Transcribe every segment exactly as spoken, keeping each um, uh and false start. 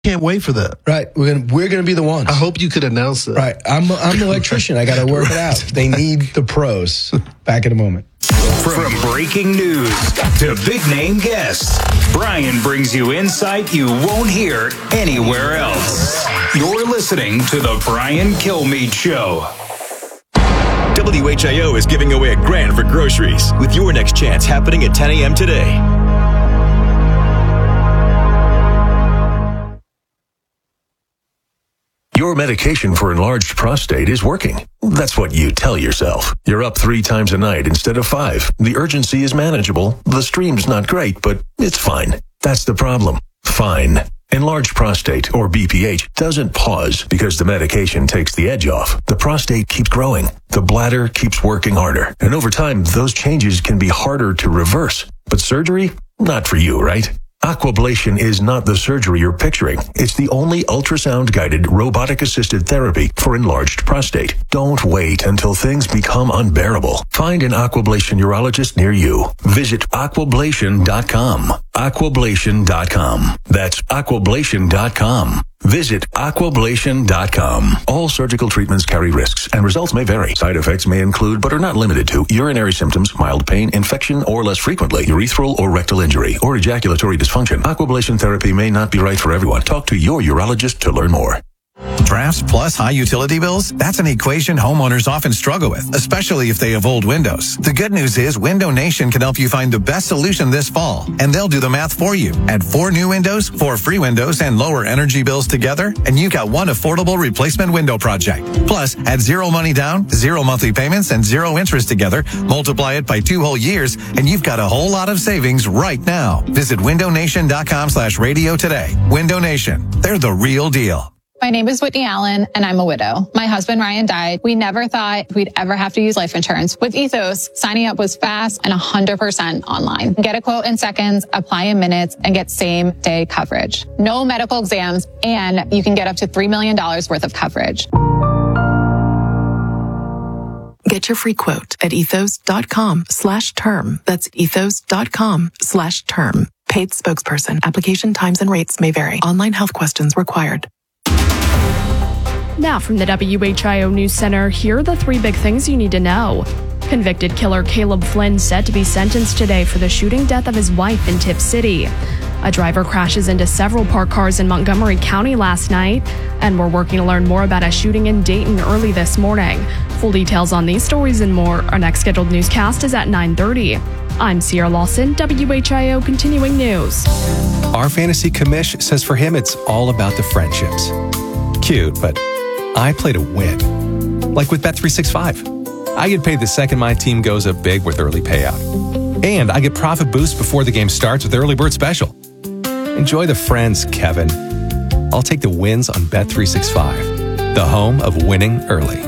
Can't wait for that. Right. We're gonna we're gonna be the ones. I hope you could announce it. Right. I'm I'm the electrician. I got to work it out. They need the pros. Back in a moment. From breaking news to big name guests, Brian brings you insight you won't hear anywhere else. You're listening to the Brian Kilmeade Show. W H I O is giving away a grand for groceries with your next chance happening at ten a.m. today. Your medication for enlarged prostate is working. That's what you tell yourself. You're up three times a night instead of five. The urgency is manageable. The stream's not great, but it's fine. That's the problem. Fine. Enlarged prostate, or B P H, doesn't pause because the medication takes the edge off. The prostate keeps growing. The bladder keeps working harder. And over time, those changes can be harder to reverse. But surgery? Not for you, right? Aquablation is not the surgery you're picturing. It's the only ultrasound-guided, robotic-assisted therapy for enlarged prostate. Don't wait until things become unbearable. Find an Aquablation urologist near you. Visit aquablation dot com. aquablation dot com. That's aquablation dot com. Visit aquablation dot com. All surgical treatments carry risks, and results may vary. Side effects may include, but are not limited to, urinary symptoms, mild pain, infection, or less frequently, urethral or rectal injury, or ejaculatory dysfunction. Aquablation therapy may not be right for everyone. Talk to your urologist to learn more. Drafts plus high utility bills? That's an equation homeowners often struggle with, especially if they have old windows. The good news is Window Nation can help you find the best solution this fall, and they'll do the math for you. Add four new windows, four free windows, and lower energy bills together, and you've got one affordable replacement window project. Plus, add zero money down, zero monthly payments, and zero interest together, multiply it by two whole years, and you've got a whole lot of savings right now. Visit window nation dot com slash radio today. Window Nation. They're the real deal. My name is Whitney Allen, and I'm a widow. My husband, Ryan, died. We never thought we'd ever have to use life insurance. With Ethos, signing up was fast and one hundred percent online. Get a quote in seconds, apply in minutes, and get same-day coverage. No medical exams, and you can get up to three million dollars worth of coverage. Get your free quote at ethos dot com slash term. That's ethos dot com slash term. Paid spokesperson. Application times and rates may vary. Online health questions required. Now from the W H I O News Center, here are the three big things you need to know. Convicted killer Caleb Flynn set to be sentenced today for the shooting death of his wife in Tipp City. A driver crashes into several parked cars in Montgomery County last night, and we're working to learn more about a shooting in Dayton early this morning. Full details on these stories and more. Our next scheduled newscast is at nine thirty. I'm Sierra Lawson, W H I O Continuing News. Our fantasy commish says for him it's all about the friendships. Cute, but I play to win. Like with Bet three sixty-five. I get paid the second my team goes up big with early payout. And I get profit boost before the game starts with Early Bird Special. Enjoy the friends, Kevin. I'll take the wins on Bet three sixty-five, the home of winning early.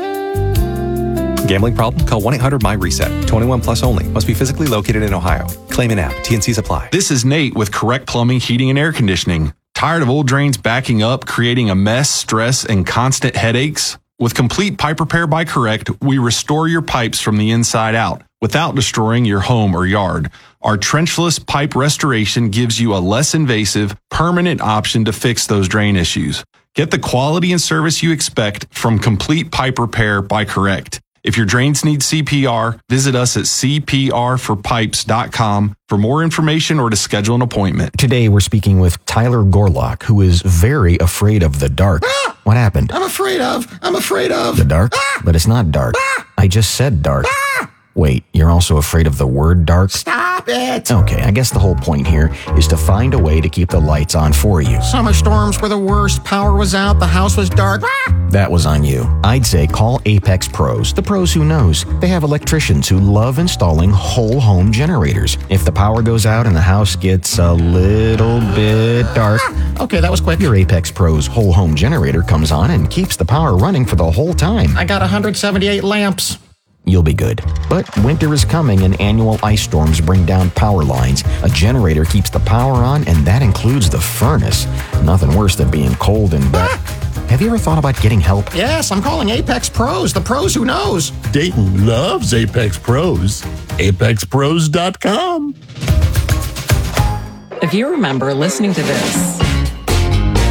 Gambling problem? Call one eight hundred my reset. twenty-one plus only. Must be physically located in Ohio. Claim an app. T N Cs apply. This is Nate with Correct Plumbing, Heating, and Air Conditioning. Tired of old drains backing up, creating a mess, stress, and constant headaches? With complete pipe repair by Correct, we restore your pipes from the inside out without destroying your home or yard. Our trenchless pipe restoration gives you a less invasive, permanent option to fix those drain issues. Get the quality and service you expect from Complete Pipe Repair by Correct. If your drains need C P R, visit us at c p r for pipes dot com for more information or to schedule an appointment. Today we're speaking with Tyler Gorlock, who is very afraid of the dark. Ah! What happened? I'm afraid of. I'm afraid of. The dark? Ah! But it's not dark. Ah! I just said dark. Ah! Wait, you're also afraid of the word dark? Stop it. Okay, I guess the whole point here is to find a way to keep the lights on for you. Summer storms were the worst. Power was out. The house was dark. Ah! That was on you. I'd say call Apex Pros, the pros who knows. They have electricians who love installing whole home generators. If the power goes out and the house gets a little bit dark, ah! Okay, that was quick. Your Apex Pros whole home generator comes on and keeps the power running for the whole time. I got one hundred seventy-eight lamps. You'll be good. But winter is coming and annual ice storms bring down power lines. A generator keeps the power on, and that includes the furnace. Nothing worse than being cold and wet. Ah! Have you ever thought about getting help? Yes, I'm calling Apex Pros, the pros who knows. Dayton loves Apex Pros. apex pros dot com. If you remember listening to this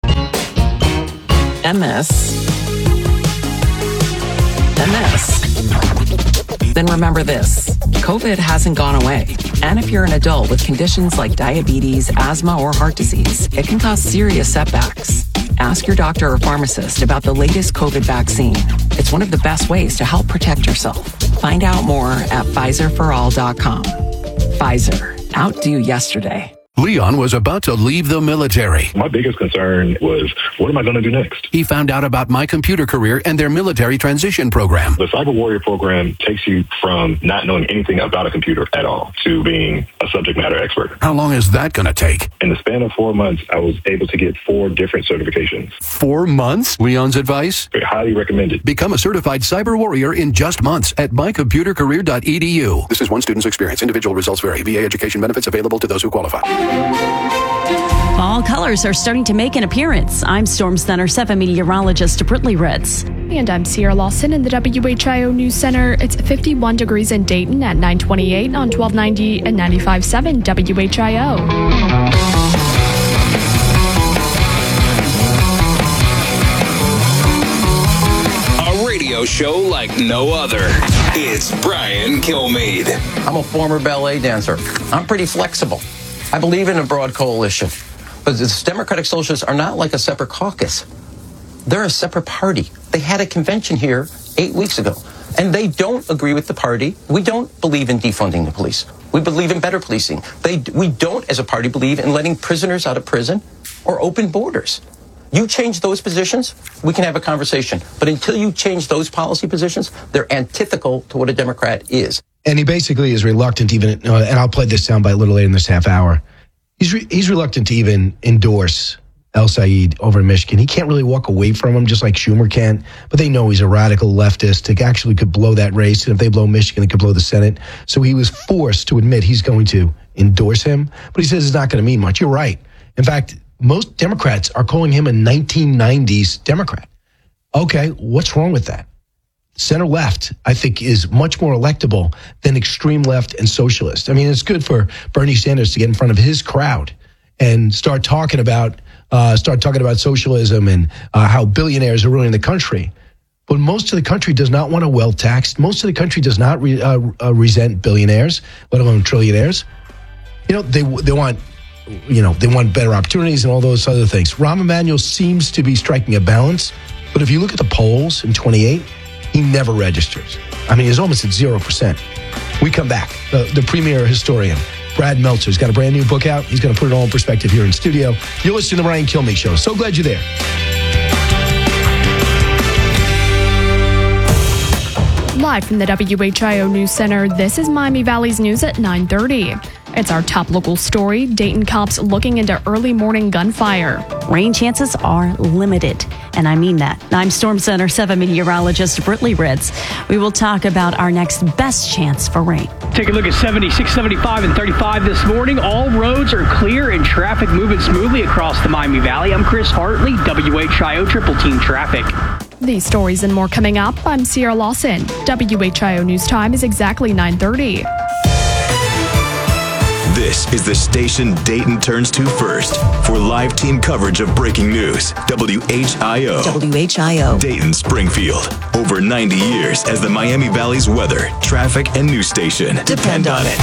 M S, M S, then remember this. COVID hasn't gone away. And if you're an adult with conditions like diabetes, asthma, or heart disease, it can cause serious setbacks. Ask your doctor or pharmacist about the latest COVID vaccine. It's one of the best ways to help protect yourself. Find out more at Pfizer for all dot com. Pfizer. Outdo yesterday. Leon was about to leave the military. My biggest concern was, what am I going to do next? He found out about My Computer Career and their military transition program. The Cyber Warrior program takes you from not knowing anything about a computer at all to being a subject matter expert. How long is that going to take? In the span of four months, I was able to get four different certifications. Four months? Leon's advice? Highly recommended. Become a certified cyber warrior in just months at my computer career dot e d u. This is one student's experience. Individual results vary. V A education benefits available to those who qualify. Fall colors are starting to make an appearance. I'm Storm Center seven meteorologist Brittany Ritz. And I'm Sierra Lawson in the W H I O News Center. It's fifty-one degrees in Dayton at nine twenty-eight on twelve ninety and ninety-five point seven W H I O. Show like no other. It's Brian Kilmeade. I'm a former ballet dancer. I'm pretty flexible. I believe in a broad coalition. But the Democratic Socialists are not like a separate caucus. They're a separate party. They had a convention here eight weeks ago, and they don't agree with the party. We don't believe in defunding the police. We believe in better policing. They, we don't, as a party, believe in letting prisoners out of prison or open borders. You change those positions, we can have a conversation. But until you change those policy positions, they're antithetical to what a Democrat is. And he basically is reluctant even, uh, and I'll play this soundbite a little later in this half hour. He's re- he's reluctant to even endorse El Sayed over in Michigan. He can't really walk away from him, just like Schumer can. But they know he's a radical leftist. It actually could blow that race. And if they blow Michigan, it could blow the Senate. So he was forced to admit he's going to endorse him. But he says it's not going to mean much. You're right. In fact, most Democrats are calling him a nineteen nineties Democrat. Okay, what's wrong with that? Center left, I think, is much more electable than extreme left and socialist. I mean, it's good for Bernie Sanders to get in front of his crowd and start talking about uh, start talking about socialism and uh, how billionaires are ruining the country. But most of the country does not want a wealth tax. Most of the country does not re, uh, uh, resent billionaires, let alone trillionaires. You know, they they want. You know, they want better opportunities and all those other things. Rahm Emanuel seems to be striking a balance, but if you look at the polls in twenty-eight, he never registers. I mean, he's almost at zero percent. We come back. The, the premier historian, Brad Meltzer, has got a brand new book out. He's going to put it all in perspective here in studio. You're listening to the Brian Kilmeade Show. So glad you're there. Live from the W H I O News Center, this is Miami Valley's News at nine thirty. It's our top local story. Dayton cops looking into early morning gunfire. Rain chances are limited, and I mean that. I'm Storm Center seven meteorologist Brittany Ritz. We will talk about our next best chance for rain. Take a look at seventy-six, seventy-five, and thirty-five this morning. All roads are clear and traffic moving smoothly across the Miami Valley. I'm Chris Hartley, W H I O Triple Team Traffic. These stories and more coming up. I'm Sierra Lawson. W H I O News Time is exactly nine thirty. This is the station Dayton turns to first for live team coverage of breaking news. W H I O. W H I O. Dayton Springfield. Over ninety years as the Miami Valley's weather, traffic, and news station. Depend on it.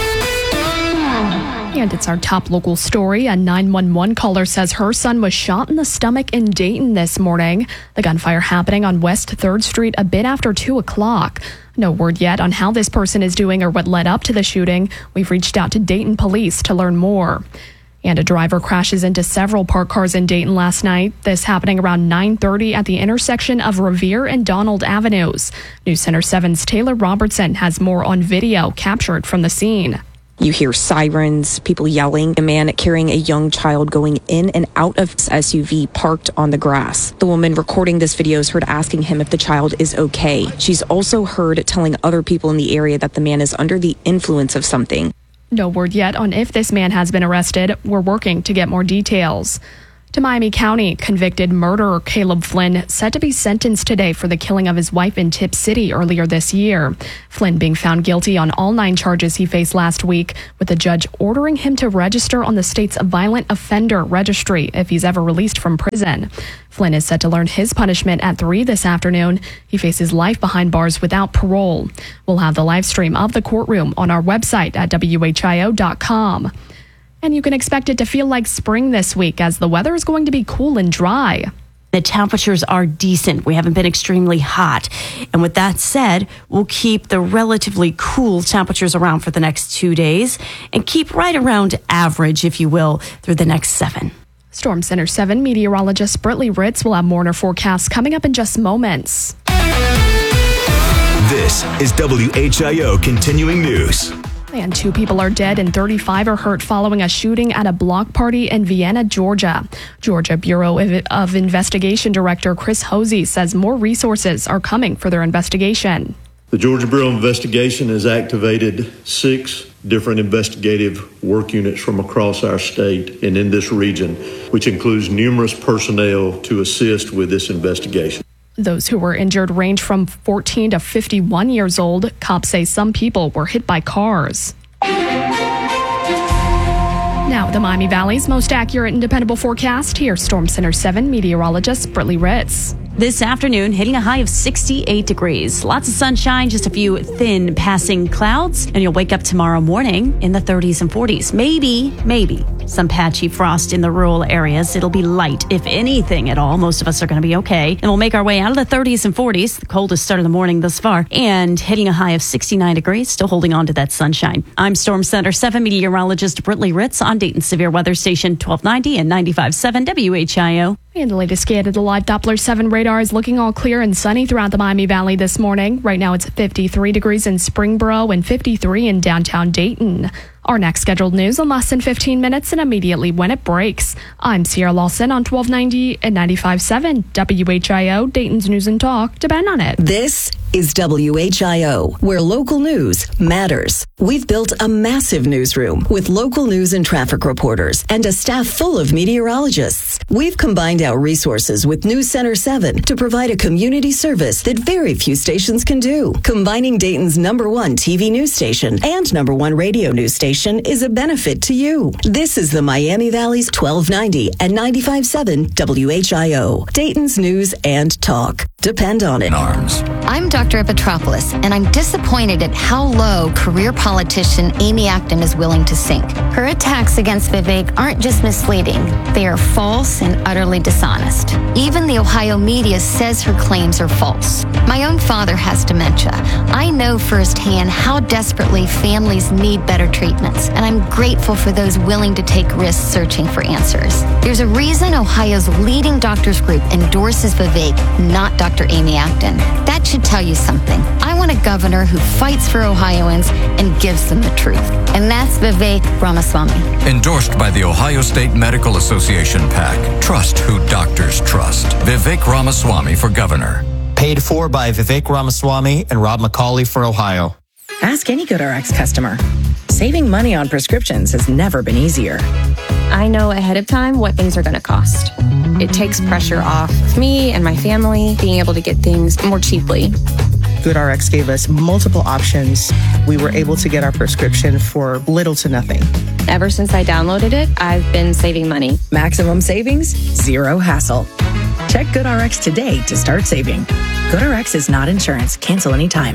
And it's our top local story. A nine one one caller says her son was shot in the stomach in Dayton this morning. The gunfire happening on West third Street a bit after two o'clock. No word yet on how this person is doing or what led up to the shooting. We've reached out to Dayton police to learn more. And a driver crashes into several parked cars in Dayton last night. This happening around nine thirty at the intersection of Revere and Donald Avenues. News Center seven's Taylor Robertson has more on video captured from the scene. You hear sirens, people yelling, a man carrying a young child going in and out of his S U V parked on the grass. The woman recording this video is heard asking him if the child is okay. She's also heard telling other people in the area that the man is under the influence of something. No word yet on if this man has been arrested. We're working to get more details. To Miami County, convicted murderer Caleb Flynn set to be sentenced today for the killing of his wife in Tipp City earlier this year. Flynn being found guilty on all nine charges he faced last week, with the judge ordering him to register on the state's violent offender registry if he's ever released from prison. Flynn is set to learn his punishment at three this afternoon. He faces life behind bars without parole. We'll have the live stream of the courtroom on our website at W H I O dot com. And you can expect it to feel like spring this week as the weather is going to be cool and dry. The temperatures are decent. We haven't been extremely hot. And with that said, we'll keep the relatively cool temperatures around for the next two days and keep right around average, if you will, through the next seven. Storm Center seven meteorologist Brittany Ritz will have more on her forecast coming up in just moments. This is W H I O Continuing News. And two people are dead and thirty-five are hurt following a shooting at a block party in Vienna, Georgia. Georgia Bureau of Investigation Director Chris Hosey says more resources are coming for their investigation. The Georgia Bureau of Investigation has activated six different investigative work units from across our state and in this region, which includes numerous personnel to assist with this investigation. Those who were injured range from fourteen to fifty-one years old. Cops say some people were hit by cars. Now, the Miami Valley's most accurate and dependable forecast. Here's Storm Center seven meteorologist Brittany Ritz. This afternoon, hitting a high of sixty-eight degrees. Lots of sunshine, just a few thin passing clouds, and you'll wake up tomorrow morning in the thirties and forties. Maybe, maybe some patchy frost in the rural areas. It'll be light, if anything at all. Most of us are going to be okay. And we'll make our way out of the thirties and forties, the coldest start of the morning thus far, and hitting a high of sixty-nine degrees, still holding on to that sunshine. I'm Storm Center seven meteorologist Brittany Ritz on Dayton's Severe Weather Station twelve ninety and ninety-five point seven W H I O. And the latest scan of the live Doppler seven radar is looking all clear and sunny throughout the Miami Valley this morning. Right now it's fifty-three degrees in Springboro and fifty-three in downtown Dayton. Our next scheduled news in less than fifteen minutes and immediately when it breaks. I'm Sierra Lawson on twelve ninety and ninety-five point seven W H I O, Dayton's News and Talk. Depend on it. This is W H I O, where local news matters. We've built a massive newsroom with local news and traffic reporters and a staff full of meteorologists. We've combined our resources with News Center seven to provide a community service that very few stations can do. Combining Dayton's number one T V news station and number one radio news station is a benefit to you. This is the Miami Valley's twelve ninety and ninety-five point seven W H I O, Dayton's News and Talk. Depend on it. Arms. I'm Doctor Petropoulos, and I'm disappointed at how low career politician Amy Acton is willing to sink. Her attacks against Vivek aren't just misleading, they are false and utterly dishonest. Even the Ohio media says her claims are false. My own father has dementia. I know firsthand how desperately families need better treatments, and I'm grateful for those willing to take risks searching for answers. There's a reason Ohio's leading doctors group endorses Vivek, not Doctor Amy Acton. That should tell you something. I want a governor who fights for Ohioans and gives them the truth. And that's Vivek Ramaswamy. Endorsed by the Ohio State Medical Association PAC. Trust who doctors trust. Vivek Ramaswamy for governor. Paid for by Vivek Ramaswamy and Rob McCauley for Ohio. Ask any GoodRx customer. Saving money on prescriptions has never been easier. I know ahead of time what things are going to cost. It takes pressure off me and my family being able to get things more cheaply. GoodRx gave us multiple options. We were able to get our prescription for little to nothing. Ever since I downloaded it, I've been saving money. Maximum savings, zero hassle. Check GoodRx today to start saving. GoodRx is not insurance. Cancel anytime.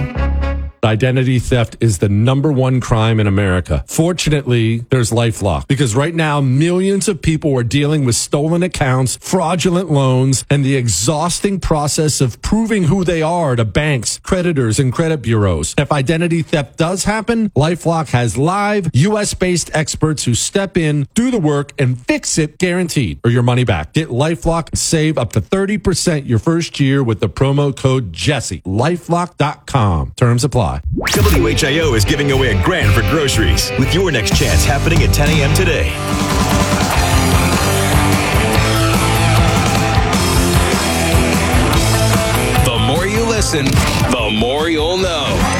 Identity theft is the number one crime in America. Fortunately, there's LifeLock, because right now millions of people are dealing with stolen accounts, fraudulent loans, and the exhausting process of proving who they are to banks, creditors, and credit bureaus. If identity theft does happen, LifeLock has live U S-based experts who step in, do the work, and fix it guaranteed, or your money back. Get LifeLock and save up to thirty percent your first year with the promo code Jesse. LifeLock dot com. Terms apply. W H I O is giving away a grand for groceries with your next chance happening at ten a.m. today. The more you listen, the more you'll know. It's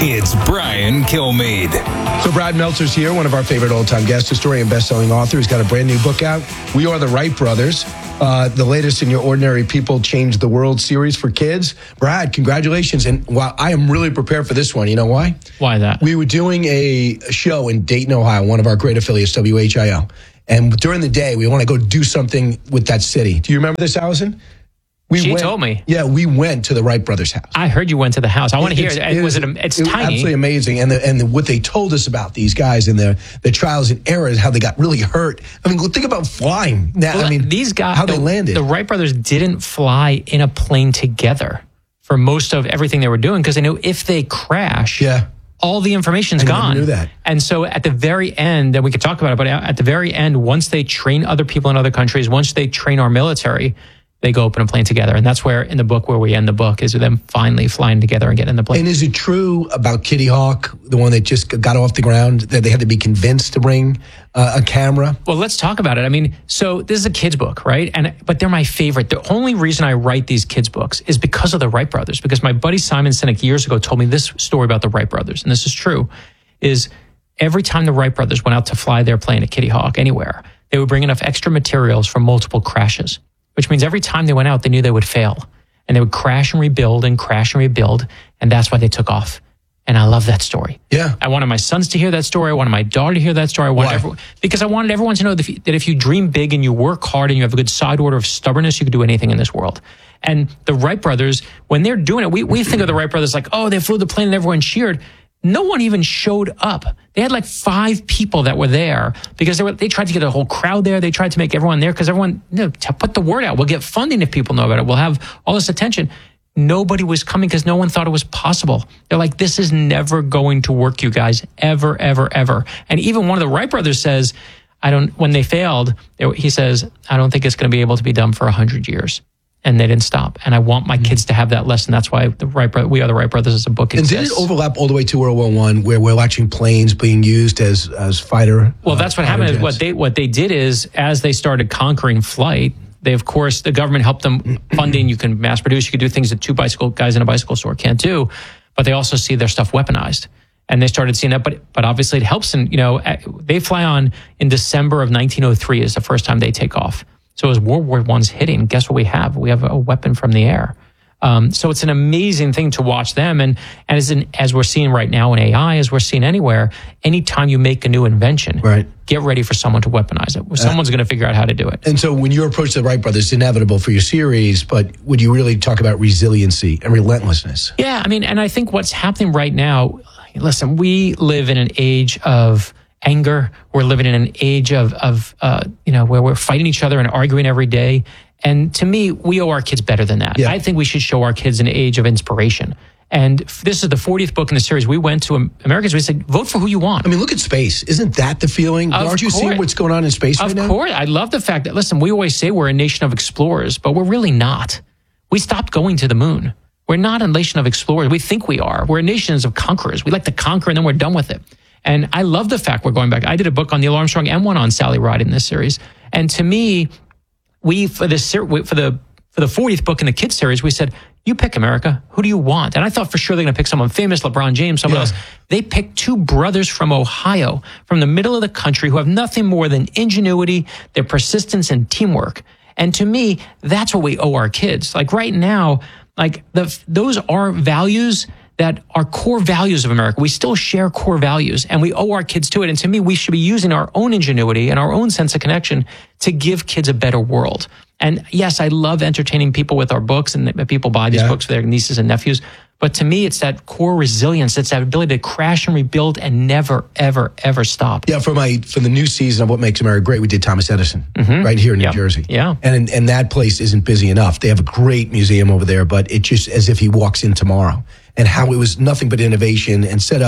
Brian Kilmeade. So Brad Meltzer's here, one of our favorite all-time guests, historian, best-selling author. He's got a brand new book out, We Are the Wright Brothers, uh, the latest in your Ordinary People Change the World series for kids. Brad, congratulations. And wow, I am really prepared for this one. You know why? Why that? We were doing a show in Dayton, Ohio, one of our great affiliates, W H I O. And during the day, we want to go do something with that city. Do you remember this, Allison? We she went, told me. Yeah, we went to the Wright brothers' house. I heard you went to the house. I want to hear it. It was was, it? It's it was tiny. absolutely amazing. And the, and the, what they told us about these guys and their their trials and errors, how they got really hurt. I mean, think about flying. Now, Well, I mean, these guys, how they the, landed. The Wright brothers didn't fly in a plane together for most of everything they were doing because they knew if they crash, yeah. all the information's I never gone. knew that. And so at the very end, and we could talk about it, but at the very end, once they train other people in other countries, once they train our military, they go up in a plane together. And that's where, in the book, where we end the book, is them finally flying together and getting in the plane. And is it true about Kitty Hawk, the one that just got off the ground, that they had to be convinced to bring uh, a camera? Well, let's talk about it. I mean, so this is a kid's book, right? And but they're my favorite. The only reason I write these kids' books is because of the Wright brothers. Because my buddy Simon Sinek years ago told me this story about the Wright brothers, and this is true, is every time the Wright brothers went out to fly their plane at Kitty Hawk anywhere, they would bring enough extra materials for multiple crashes, which means every time they went out, they knew they would fail. And they would crash and rebuild and crash and rebuild. And that's why they took off. And I love that story. Yeah. I wanted my sons to hear that story. I wanted my daughter to hear that story. I wanted Why? everyone, because I wanted everyone to know that if, you, that if you dream big and you work hard and you have a good side order of stubbornness, you can do anything in this world. And the Wright brothers, when they're doing it, we, we think of the Wright brothers like, oh, they flew the plane and everyone cheered. No one even showed up. They had like five people that were there because they were, they tried to get a whole crowd there. They tried to make everyone there because everyone, you know, to put the word out. We'll get funding if people know about it. We'll have all this attention. Nobody was coming because no one thought it was possible. They're like, this is never going to work, you guys, ever, ever, ever. And even one of the Wright brothers says, I don't, when they failed, he says, I don't think it's going to be able to be done for a hundred years. And they didn't stop. And I want my kids to have that lesson. That's why the Wright Bro- We Are the Wright Brothers as a book And exists. did it overlap all the way to World War One, where we're watching planes being used as as fighter? Well, uh, that's what fighter happened. jets? What they what they did is, as they started conquering flight, they of course the government helped them funding. You can mass produce. You can do things that two bicycle guys in a bicycle store can't do. But they also see their stuff weaponized, and they started seeing that. But but obviously it helps. And you know, they fly on in December of nineteen oh three is the first time they take off. So as World War One's hitting, guess what we have? We have a weapon from the air. Um, so it's an amazing thing to watch them. And, and as, in, as we're seeing right now in A I, as we're seeing anywhere, anytime you make a new invention, right. get ready for someone to weaponize it. Someone's uh, going to figure out how to do it. And so when you approach the Wright brothers, it's inevitable for your series, but would you really talk about resiliency and relentlessness? Yeah, I mean, and I think what's happening right now, listen, we live in an age of anger. We're living in an age of, of uh, you know, where we're fighting each other and arguing every day. And to me, we owe our kids better than that. Yeah. I think we should show our kids an age of inspiration. And this is the fortieth book in the series. We went to Americans. We said, vote for who you want. I mean, look at space. Isn't that the feeling? Of Aren't you course. seeing what's going on in space of right now? Of course. I love the fact that, listen, we always say we're a nation of explorers, but we're really not. We stopped going to the moon. We're not a nation of explorers. We think we are. We're a nation of conquerors. We like to conquer and then we're done with it. And I love the fact we're going back. I did a book on Neil Armstrong and one on Sally Ride in this series. And to me, we, for the, for the, for the fortieth book in the kids series, we said, you pick America. Who do you want? And I thought for sure they're going to pick someone famous, LeBron James, someone yeah. else. They picked two brothers from Ohio, from the middle of the country, who have nothing more than ingenuity, their persistence, and teamwork. And to me, that's what we owe our kids. Like right now, like the, those are values that are core values of America. We still share core values and we owe our kids to it. And to me, we should be using our own ingenuity and our own sense of connection to give kids a better world. And yes, I love entertaining people with our books and people buy these yeah. books for their nieces and nephews. But to me, it's that core resilience. It's that ability to crash and rebuild and never, ever, ever stop. Yeah, for my for the new season of What Makes America Great, we did Thomas Edison mm-hmm. right here in New yep. Jersey. Yeah, and and that place isn't busy enough. They have a great museum over there, but it's just as if he walks in tomorrow. And how it was nothing but innovation and set up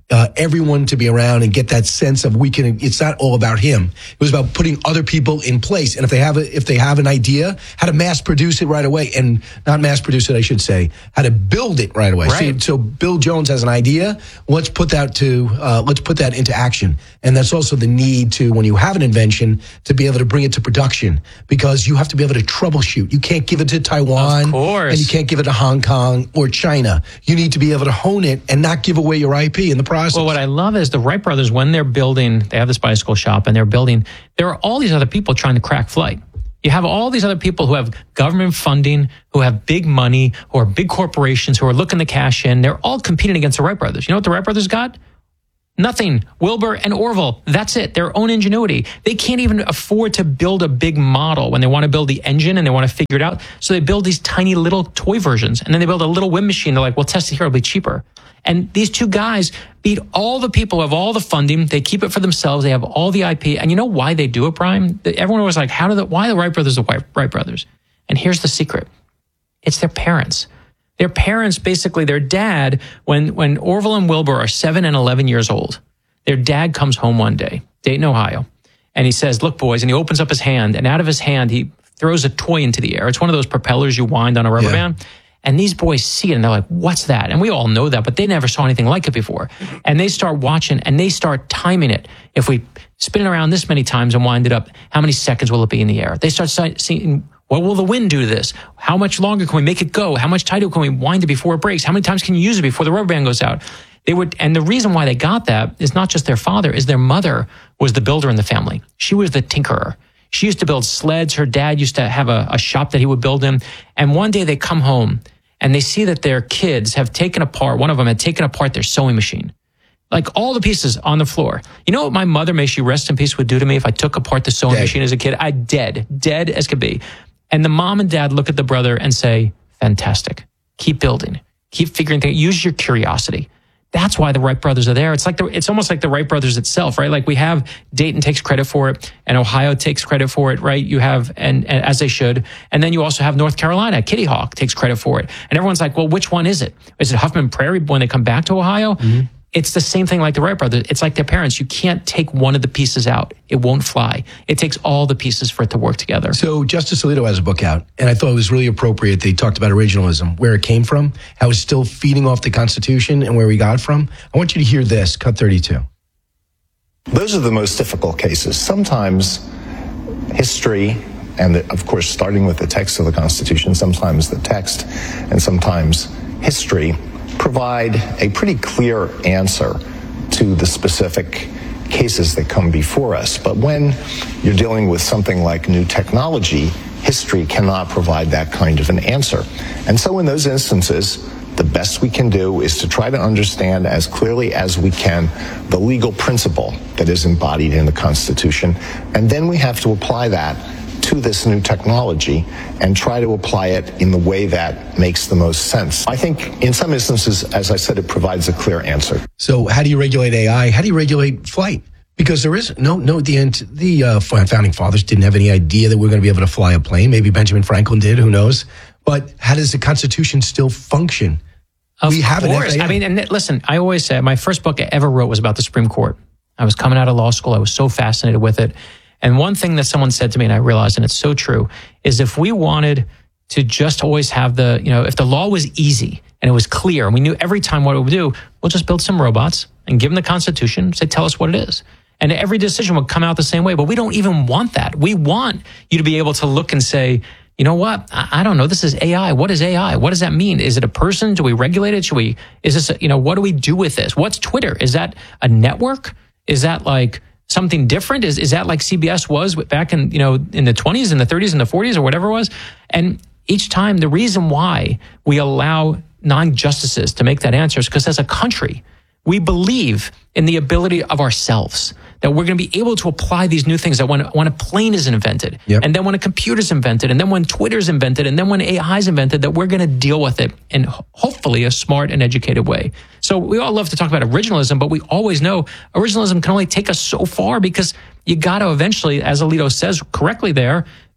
uh, everyone to be around and get that sense of we can. It's not all about him. It was about putting other people in place, and if they have a, if they have an idea, how to mass produce it right away, and not mass produce it, I should say, how to build it right away. Right. So, so Bill Jones has an idea. Let's put that to uh, let's put that into action, and that's also the need to, when you have an invention, to be able to bring it to production, because you have to be able to troubleshoot. You can't give it to Taiwan, of course, and you can't give it to Hong Kong or China. You need to be able to hone it and not give away your I P in the process. Well, what I love is the Wright brothers, when they're building, they have this bicycle shop and they're building, there are all these other people trying to crack flight. You have all these other people who have government funding, who have big money, who are big corporations, who are looking to cash in. They're all competing against the Wright brothers. You know what the Wright brothers got? Nothing. Wilbur and Orville. That's it. Their own ingenuity. They can't even afford to build a big model when they want to build the engine and they want to figure it out. So they build these tiny little toy versions, and then they build a little wind machine. They're like, well, test it here. It'll be cheaper. And these two guys beat all the people who have all the funding. They keep it for themselves. They have all the I P. And you know why they do it, Brian? Everyone was like, how do the, why the Wright brothers the Wright brothers? And here's the secret. It's their parents. Their parents, basically, their dad, when, when Orville and Wilbur are seven and eleven years old, their dad comes home one day, Dayton, Ohio, and he says, look, boys, and he opens up his hand, and out of his hand, he throws a toy into the air. It's one of those propellers you wind on a rubber Yeah. band. And these boys see it, and they're like, what's that? And we all know that, but they never saw anything like it before. And they start watching, and they start timing it. If we spin it around this many times and wind it up, how many seconds will it be in the air? They start seeing, what will the wind do to this? How much longer can we make it go? How much tighter can we wind it before it breaks? How many times can you use it before the rubber band goes out? They would, and the reason why they got that is not just their father, is their mother was the builder in the family. She was the tinkerer. She used to build sleds. Her dad used to have a, a shop that he would build in. And one day they come home and they see that their kids have taken apart, one of them had taken apart their sewing machine. Like all the pieces on the floor. You know what my mother, may she rest in peace, would do to me if I took apart the sewing Dead. machine as a kid? I dead, dead as could be. And the mom and dad look at the brother and say, fantastic. Keep building. Keep figuring things. Use your curiosity. That's why the Wright brothers are there. It's like the, it's almost like the Wright brothers itself, right? Like we have Dayton takes credit for it, and Ohio takes credit for it, right? You have, and, and as they should, and then you also have North Carolina. Kitty Hawk takes credit for it, and everyone's like, well, which one is it? Is it Huffman Prairie when they come back to Ohio? Mm-hmm. It's the same thing like the Wright brothers. It's like their parents. You can't take one of the pieces out. It won't fly. It takes all the pieces for it to work together. So Justice Alito has a book out, and I thought it was really appropriate. They talked about originalism, where it came from, how it's still feeding off the Constitution, and where we got it from. I want you to hear this, cut thirty-two. Those are the most difficult cases. Sometimes history, and the, of course starting with the text of the Constitution, sometimes the text, and sometimes history, provide a pretty clear answer to the specific cases that come before us. But when you're dealing with something like new technology, history cannot provide that kind of an answer. And so in those instances, the best we can do is to try to understand as clearly as we can the legal principle that is embodied in the Constitution. And then we have to apply that to this new technology and try to apply it in the way that makes the most sense. I think in some instances, as I said, it provides a clear answer. So how do you regulate A I? How do you regulate flight? Because there is no, no, the the uh, founding fathers didn't have any idea that we we're going to be able to fly a plane. Maybe Benjamin Franklin did, who knows? But how does the Constitution still function? Of we have course. an F A A. I mean, and listen, I always say my first book I ever wrote was about the Supreme Court. I was coming out of law school. I was so fascinated with it. And one thing that someone said to me, and I realized, and it's so true, is if we wanted to just always have the, you know, if the law was easy and it was clear and we knew every time what it would do, we'll just build some robots and give them the Constitution, say, tell us what it is. And every decision would come out the same way. But we don't even want that. We want you to be able to look and say, you know what? I, I don't know. This is A I. What is A I? What does that mean? Is it a person? Do we regulate it? Should we, is this, a, you know, what do we do with this? What's Twitter? Is that a network? Is that like something different? Is is that like C B S was back in, you know, in the twenties and the thirties and the forties or whatever it was? And each time, the reason why we allow non-justices to make that answer is because as a country, we believe in the ability of ourselves, that we're going to be able to apply these new things, that when, when a plane is invented, yep. and then when a computer is invented, and then when Twitter is invented, and then when A I is invented, that we're going to deal with it in hopefully a smart and educated way. So we all love to talk about originalism, but we always know originalism can only take us so far because you got to eventually, as Alito says correctly there,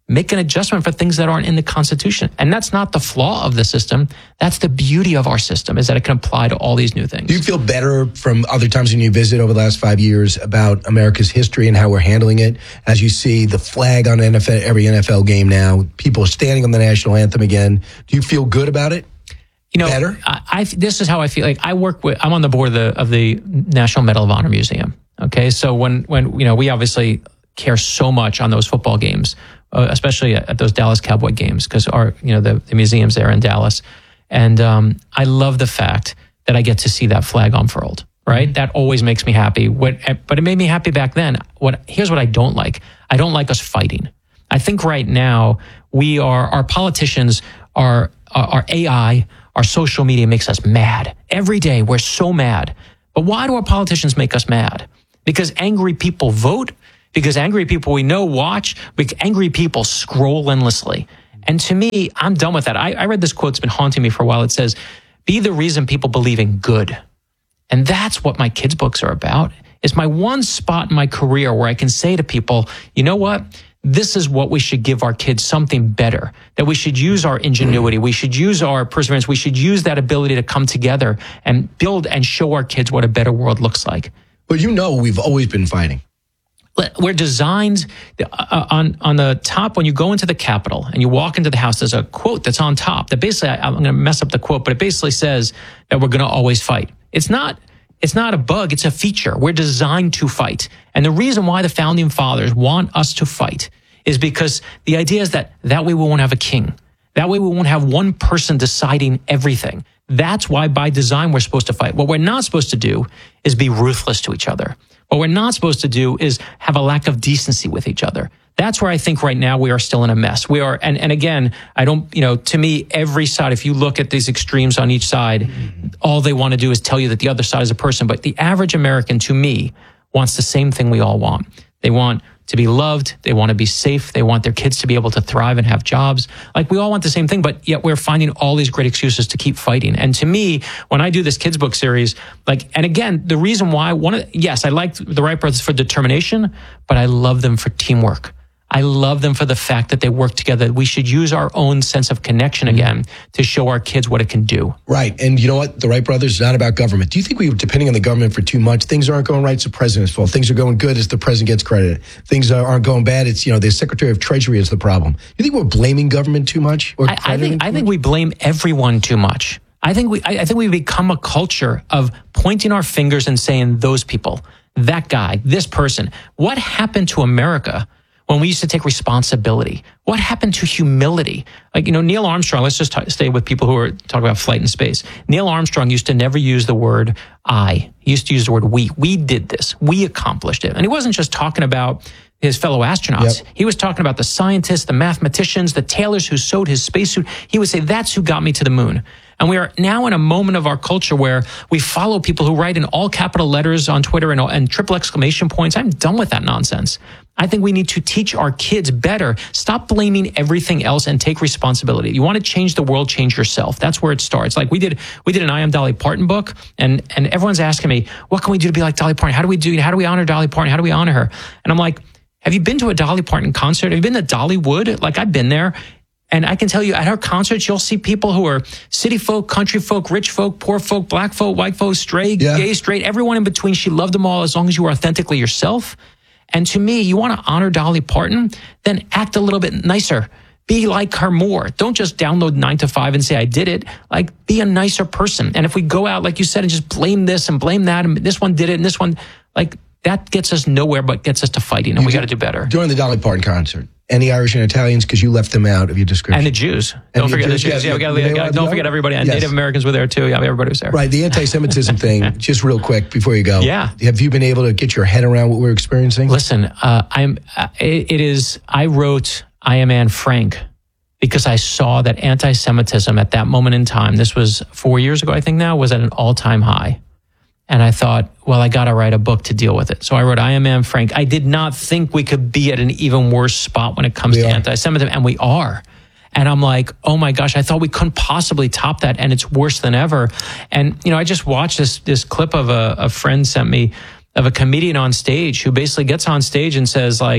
make an adjustment for things that aren't in the Constitution. And that's not the flaw of the system. That's the beauty of our system, is that it can apply to all these new things. Do you feel better from other times when you visit over the last five years about America's history and how we're handling it? As you see the flag on N F L, every N F L game now, people are standing on the national anthem again. Do you feel good about it? You know, better? I, I this is how I feel. Like I work with, I'm on the board of the of the National Medal of Honor Museum. Okay, so when when you know we obviously care so much on those football games, uh, especially at, at those Dallas Cowboy games, because our you know the, the museum's there in Dallas, and um, I love the fact that I get to see that flag unfurled. Right, mm-hmm. That always makes me happy. What, but it made me happy back then. What here's what I don't like. I don't like us fighting. I think right now we are our politicians are our A I. Our social media makes us mad. Every day, we're so mad. But why do our politicians make us mad? Because angry people vote, because angry people we know watch, because angry people scroll endlessly. And to me, I'm done with that. I, I read this quote, it's been haunting me for a while. It says, be the reason people believe in good. And that's what my kids' books are about. It's my one spot in my career where I can say to people, you know what? This is what we should give our kids, something better, that we should use our ingenuity. We should use our perseverance. We should use that ability to come together and build and show our kids what a better world looks like. But you know, we've always been fighting. We're designed uh, on, on the top. When you go into the Capitol and you walk into the House, there's a quote that's on top that basically, I, I'm going to mess up the quote, but it basically says that we're going to always fight. It's not It's not a bug, it's a feature. We're designed to fight. And the reason why the founding fathers want us to fight is because the idea is that that way we won't have a king. That way we won't have one person deciding everything. That's why by design we're supposed to fight. What we're not supposed to do is be ruthless to each other. What we're not supposed to do is have a lack of decency with each other. That's where I think right now we are still in a mess. We are, and, and again, I don't, you know, to me, every side, if you look at these extremes on each side, mm-hmm. all they want to do is tell you that the other side is a person. But the average American, to me, wants the same thing we all want. They want to be loved. They want to be safe. They want their kids to be able to thrive and have jobs. Like, we all want the same thing, but yet we're finding all these great excuses to keep fighting. And to me, when I do this kids book series, like, and again, the reason why, one of, yes, I like the Wright brothers for determination, but I love them for teamwork. I love them for the fact that they work together. We should use our own sense of connection again to show our kids what it can do. Right. And you know what? The Wright brothers is not about government. Do you think we were depending on the government for too much? Things aren't going right, it's the president's fault. Things are going good, it's the president gets credit. Things aren't going bad, it's, you know, the Secretary of Treasury is the problem. You think we're blaming government too much? Or I, I think I think we blame everyone too much. I think we I, I think we've become a culture of pointing our fingers and saying those people, that guy, this person. What happened to America when we used to take responsibility? What happened to humility? Like, you know, Neil Armstrong, let's just t- stay with people who are talking about flight in space. Neil Armstrong used to never use the word I. He used to use the word we. We did this. We accomplished it. And he wasn't just talking about his fellow astronauts. Yep. He was talking about the scientists, the mathematicians, the tailors who sewed his spacesuit. He would say, that's who got me to the moon. And we are now in a moment of our culture where we follow people who write in all capital letters on Twitter and, and triple exclamation points. I'm done with that nonsense. I think we need to teach our kids better. Stop blaming everything else and take responsibility. You want to change the world, change yourself. That's where it starts. Like we did, we did an I Am Dolly Parton book, and and everyone's asking me, what can we do to be like Dolly Parton? How do we do? How do we honor Dolly Parton? How do we honor her? And I'm like, have you been to a Dolly Parton concert? Have you been to Dollywood? Like, I've been there. And I can tell you, at her concerts, you'll see people who are city folk, country folk, rich folk, poor folk, black folk, white folk, straight, yeah. gay, straight, everyone in between. She loved them all as long as you were authentically yourself. And to me, you want to honor Dolly Parton, then act a little bit nicer. Be like her more. Don't just download nine to five and say, I did it. Like, be a nicer person. And if we go out, like you said, and just blame this and blame that, and this one did it, and this one, like, that gets us nowhere but gets us to fighting, and you we got to do better. During the Dolly Parton concert, any Irish and Italians, because you left them out of your description. And the Jews. And don't forget Jews, the Jews. Yeah, yeah, we gotta, gotta, don't forget everybody. And yes. Native Americans were there too. Yeah, everybody was there. Right, the anti-Semitism thing, just real quick before you go. Yeah. Have you been able to get your head around what we're experiencing? Listen, uh, I'm. Uh, it, it is, I wrote I Am Anne Frank because I saw that anti-Semitism at that moment in time, this was four years ago, I think now, was at an all-time high. And I thought, well, I got to write a book to deal with it. So I wrote I Am Anne Frank. I did not think we could be at an even worse spot when it comes we to are. anti-Semitism, and we are. And I'm like, oh my gosh, I thought we couldn't possibly top that, and it's worse than ever. And, you know, I just watched this this clip of a, a friend sent me of a comedian on stage who basically gets on stage and says, like,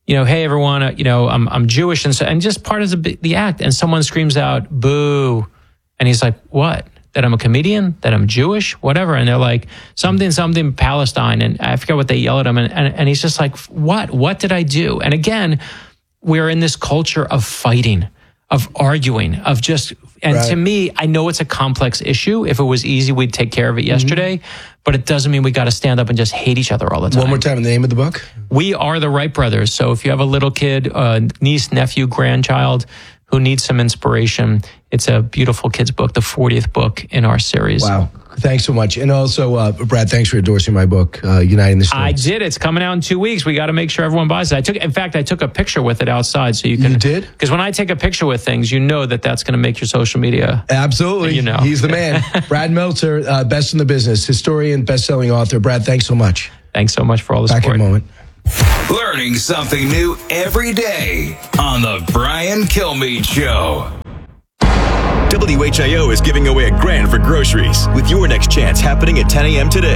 you know, hey, everyone, uh, you know, I'm I'm Jewish. And so, and just part of the, the act. And someone screams out, boo. And he's like, what? That I'm a comedian? That I'm Jewish? Whatever. And they're like, something, something, Palestine. And I forget what they yell at him. And, and, and he's just like, what? What did I do? And again, we're in this culture of fighting, of arguing, of just, and Right. to me, I know it's a complex issue. If it was easy, we'd take care of it yesterday, mm-hmm. but it doesn't mean we got to stand up and just hate each other all the time. One more time, the name of the book? We Are the Wright Brothers. So if you have a little kid, uh, niece, nephew, grandchild who needs some inspiration, it's a beautiful kid's book, the fortieth book in our series. Wow. Thanks so much. And also, uh, Brad, thanks for endorsing my book, uh, Uniting the States. I did. It's coming out in two weeks. We got to make sure everyone buys it. I took, in fact, I took a picture with it outside, so you can. You did? Because when I take a picture with things, you know that that's going to make your social media. Absolutely. You know, he's the man. Brad Meltzer, uh, best in the business, historian, best-selling author. Brad, thanks so much. Thanks so much for all the Back support. in a moment. Learning something new every day on the Brian Kilmeade Show. W H I O is giving away a grand for groceries with your next chance happening at ten a.m. today.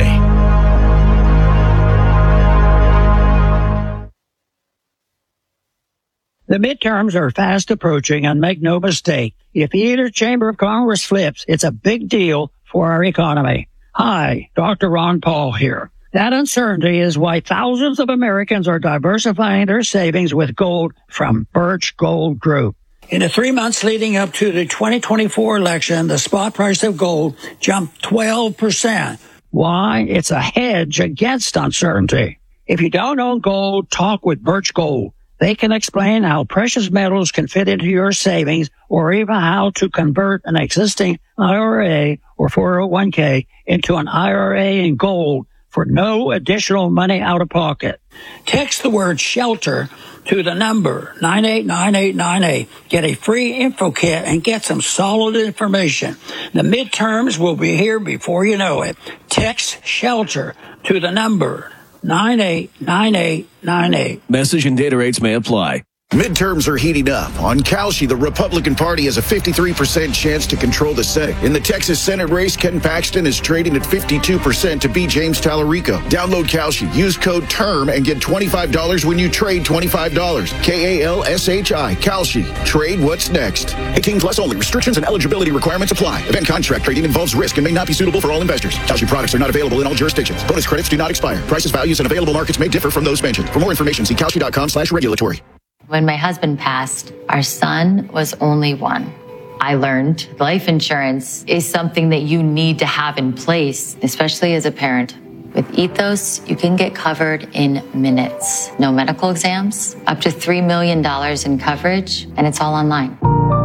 The midterms are fast approaching, and make no mistake, if either chamber of Congress flips, it's a big deal for our economy. Hi, Doctor Ron Paul here. That uncertainty is why thousands of Americans are diversifying their savings with gold from Birch Gold Group. In the three months leading up to the twenty twenty-four election, the spot price of gold jumped twelve percent. Why? It's a hedge against uncertainty. If you don't own gold, talk with Birch Gold. They can explain how precious metals can fit into your savings, or even how to convert an existing I R A or four oh one k into an I R A in gold for no additional money out of pocket. Text the word SHELTER to the number nine eight nine eight nine eight. Get a free info kit and get some solid information. The midterms will be here before you know it. Text SHELTER to the number nine eight nine eight nine eight. Message and data rates may apply. Midterms are heating up. On Kalshi, the Republican Party has a fifty-three percent chance to control the Senate. In the Texas Senate race, Ken Paxton is trading at fifty-two percent to beat James Tallarico. Download Kalshi, use code TERM, and get twenty-five dollars when you trade twenty-five dollars. K A L S H I, Kalshi. Trade what's next. eighteen plus only. Restrictions and eligibility requirements apply. Event contract trading involves risk and may not be suitable for all investors. Kalshi products are not available in all jurisdictions. Bonus credits do not expire. Prices, values, and available markets may differ from those mentioned. For more information, see kalshi.com slash regulatory. When my husband passed, our son was only one. I learned life insurance is something that you need to have in place, especially as a parent. With Ethos, you can get covered in minutes. No medical exams, up to three million dollars in coverage, and it's all online.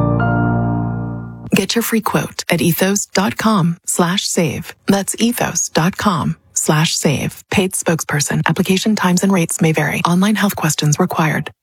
Get your free quote at ethos.com slash save. That's ethos.com slash save. Paid spokesperson. Application times and rates may vary. Online health questions required.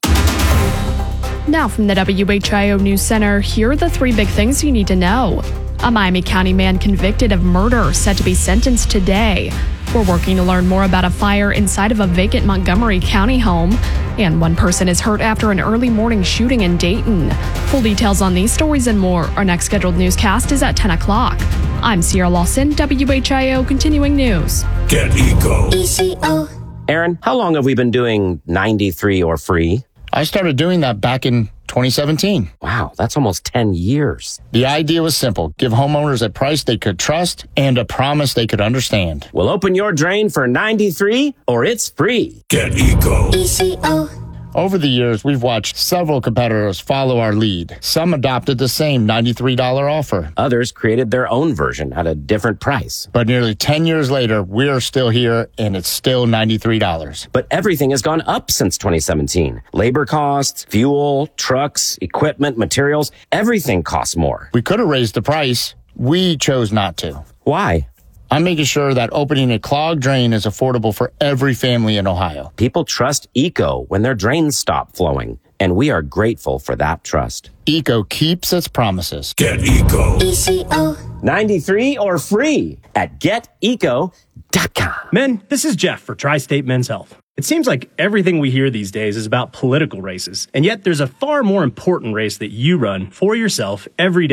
Now from the W H I O News Center, here are the three big things you need to know. A Miami County man convicted of murder set to be sentenced today. We're working to learn more about a fire inside of a vacant Montgomery County home. And one person is hurt after an early morning shooting in Dayton. Full details on these stories and more. Our next scheduled newscast is at ten o'clock. I'm Sierra Lawson, W H I O Continuing News. Get Eco. E C O. Aaron, how long have we been doing ninety-three or free? I started doing that back in twenty seventeen. Wow, that's almost ten years. The idea was simple. Give homeowners a price they could trust and a promise they could understand. Well, open your drain for ninety-three or it's free. Get Eco. E C O. Over the years, we've watched several competitors follow our lead. Some adopted the same ninety-three dollars offer. Others created their own version at a different price. But nearly ten years later, we're still here, and it's still ninety-three dollars. But everything has gone up since twenty seventeen. Labor costs, fuel, trucks, equipment, materials, everything costs more. We could have raised the price. We chose not to. Why? I'm making sure that opening a clogged drain is affordable for every family in Ohio. People trust Eco when their drains stop flowing, and we are grateful for that trust. Eco keeps its promises. Get Eco. E C O. ninety-three or free at get eco dot com. Men, this is Jeff for Tri-State Men's Health. It seems like everything we hear these days is about political races, and yet there's a far more important race that you run for yourself every day.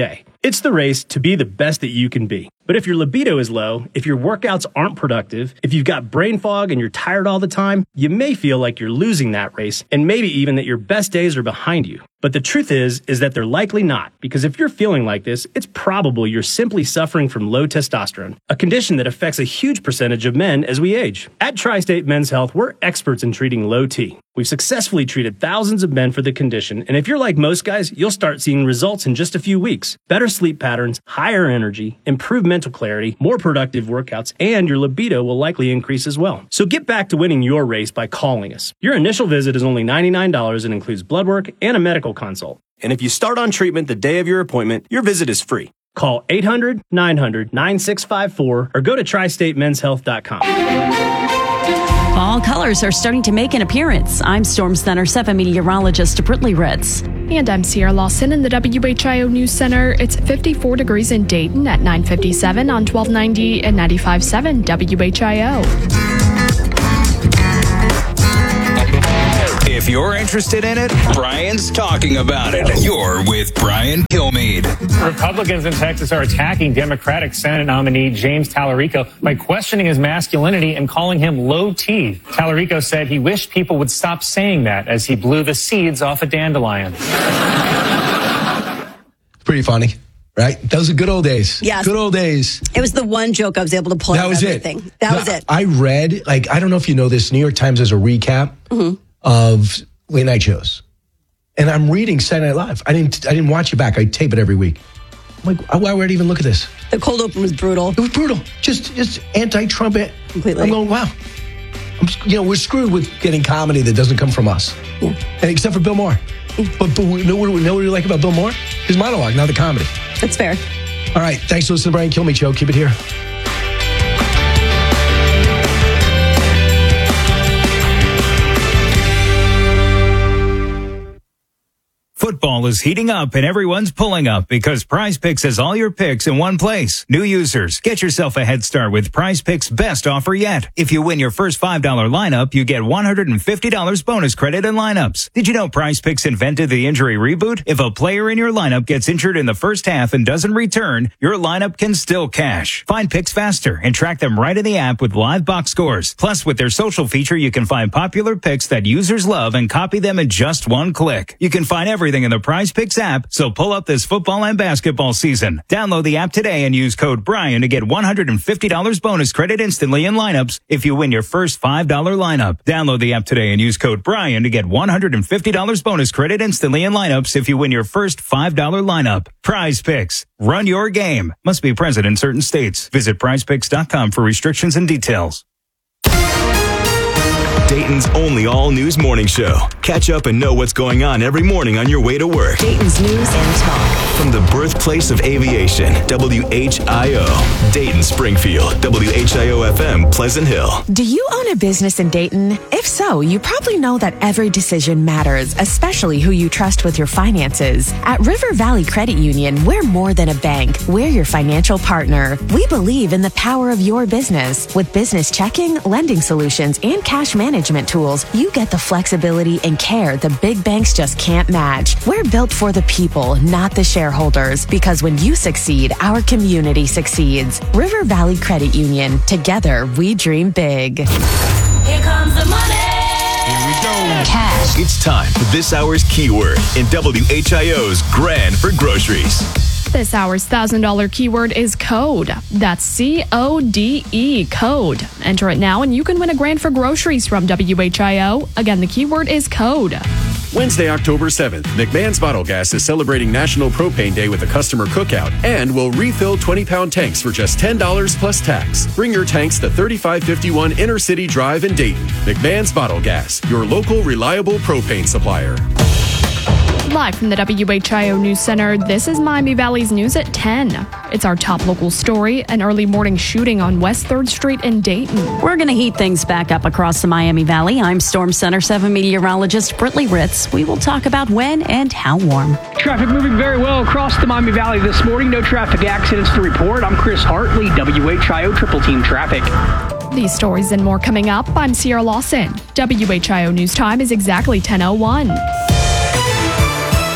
It's the race to be the best that you can be. But if your libido is low, if your workouts aren't productive, if you've got brain fog and you're tired all the time, you may feel like you're losing that race, and maybe even that your best days are behind you. But the truth is, is that they're likely not, because if you're feeling like this, it's probable you're simply suffering from low testosterone, a condition that affects a huge percentage of men as we age. At Tri-State Men's Health, we're experts in treating low T. We've successfully treated thousands of men for the condition, and if you're like most guys, you'll start seeing results in just a few weeks. Better sleep patterns, higher energy, improved mental clarity, more productive workouts, and your libido will likely increase as well. So get back to winning your race by calling us. Your initial visit is only ninety-nine dollars and includes blood work and a medical consult. And if you start on treatment the day of your appointment, your visit is free. Call eight hundred, nine hundred, nine six five four or go to tri state men's health dot com. Fall colors are starting to make an appearance. I'm Storm Center seven meteorologist Brittany Ritz. And I'm Sierra Lawson in the W H I O News Center. It's fifty-four degrees in Dayton at nine fifty-seven on twelve ninety and ninety-five point seven W H I O. If you're interested in it, Brian's talking about it. You're with Brian Kilmeade. Republicans in Texas are attacking Democratic Senate nominee James Tallarico by questioning his masculinity and calling him low T. Tallarico said he wished people would stop saying that as he blew the seeds off a dandelion. Pretty funny, right? Those are good old days. Yes. Good old days. It was the one joke I was able to pull That out of was it. everything. That was it. I read, like, I don't know if you know this, New York Times has a recap Mm-hmm. of late night shows. And I'm reading Saturday Night Live. I didn't I didn't watch it back. I tape it every week. I'm like, why would I even look at this? The cold open was brutal. It was brutal. Just just anti-Trump. Completely. I'm going, wow. I'm, you know, we're screwed with getting comedy that doesn't come from us. Yeah. And except for Bill Maher. But, but we know, what, know what we like about Bill Maher? His monologue, not the comedy. That's fair. All right. Thanks for listening to Brian Kilmeade Show. Keep it here. Football is heating up and everyone's pulling up because Prize Picks has all your picks in one place. New users, get yourself a head start with Prize Picks' best offer yet. If you win your first five dollar lineup, you get one hundred fifty dollars bonus credit in lineups. Did you know Prize Picks invented the injury reboot? If a player in your lineup gets injured in the first half and doesn't return, your lineup can still cash. Find picks faster and track them right in the app with live box scores. Plus, with their social feature, you can find popular picks that users love and copy them in just one click. You can find everything in the Prize Picks app, so pull up this football and basketball season. Download the app today and use code Brian to get one hundred fifty dollars bonus credit instantly in lineups if you win your first five dollar lineup. Download the app today and use code Brian to get one hundred fifty dollars bonus credit instantly in lineups if you win your first five dollar lineup. Prize Picks. Run your game. Must be present in certain states. Visit prize picks dot com for restrictions and details. Dayton's only all-news morning show. Catch up and know what's going on every morning on your way to work. Dayton's news and talk. From the birthplace of aviation, W H I O. Dayton, Springfield, W H I O F M, Pleasant Hill. Do you own a business in Dayton? If so, you probably know that every decision matters, especially who you trust with your finances. At River Valley Credit Union, we're more than a bank. We're your financial partner. We believe in the power of your business. With business checking, lending solutions, and cash management tools, you get the flexibility and care the big banks just can't match. We're built for the people, not the shareholders, because when you succeed, our community succeeds. River Valley Credit Union. Together, we dream big. Here comes the money. Here we go. Cash. It's time for this hour's keyword in W H I O's Grand for Groceries. This hour's one thousand dollars keyword is code. That's C O D E, code. Enter it now and you can win a grand for groceries from W H I O. Again, the keyword is code. Wednesday, October seventh, McMahon's Bottle Gas is celebrating National Propane Day with a customer cookout and will refill twenty-pound tanks for just ten dollars plus tax. Bring your tanks to thirty-five fifty-one Intercity Drive in Dayton. McMahon's Bottle Gas, your local reliable propane supplier. Live from the W H I O News Center, this is Miami Valley's News at ten. It's our top local story, an early morning shooting on West third Street in Dayton. We're going to heat things back up across the Miami Valley. I'm Storm Center seven meteorologist Brittany Ritz. We will talk about when and how warm. Traffic moving very well across the Miami Valley this morning. No traffic accidents to report. I'm Chris Hartley, W H I O Triple Team Traffic. These stories and more coming up. I'm Sierra Lawson. W H I O News Time is exactly ten oh one.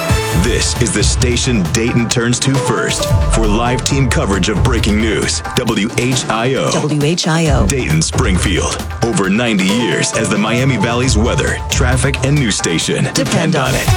This is the station Dayton turns to first for live team coverage of breaking news. W H I O. W H I O. Dayton, Springfield. Over ninety years as the Miami Valley's weather, traffic, and news station. Depend on it.